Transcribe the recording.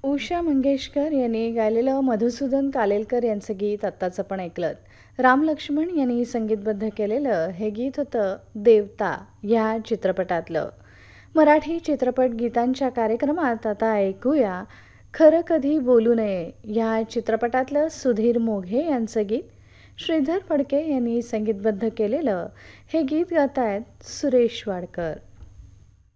उषा मंगेशकर यांनी गायलेलं मधुसूदन कालेलकर यांचं गीत आत्ताच आपण ऐकलं. राम लक्ष्मण यांनी संगीतबद्ध केलेलं हे गीत होतं देवता ह्या चित्रपटातलं. मराठी चित्रपट गीतांच्या कार्यक्रमात आता ऐकूया खरं कधी बोलू नये ह्या चित्रपटातलं सुधीर मोघे यांचं गीत. श्रीधर फडके यांनी संगीतबद्ध केलेलं हे गीत गातायत सुरेश वाडकर.